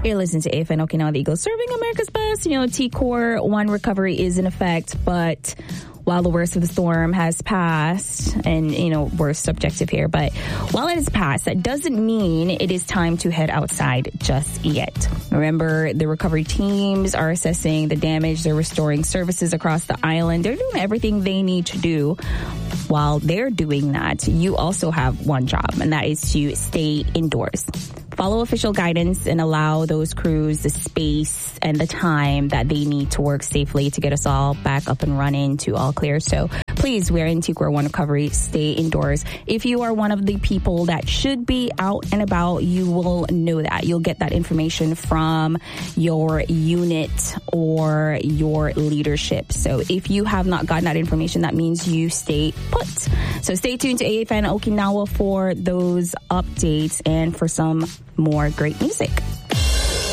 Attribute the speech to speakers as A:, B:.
A: You're listening to AFN Okinawa, the Eagles, serving America's best. T-Core 1 recovery is in effect, but while the worst of the storm has passed, and, we're subjective here, but while it has passed, that doesn't mean it is time to head outside just yet. Remember, the recovery teams are assessing the damage. They're restoring services across the island. They're doing everything they need to do. While they're doing that, you also have one job, and that is to stay indoors. Follow official guidance and allow those crews the space and the time that they need to work safely to get us all back up and running to all clear. So please, we're in T-Core 1 recovery. Stay indoors. If you are one of the people that should be out and about, you will know that. You'll get that information from your unit or your leadership. So if you have not gotten that information, that means you stay put. So stay tuned to AFN Okinawa for those updates and for some more great music.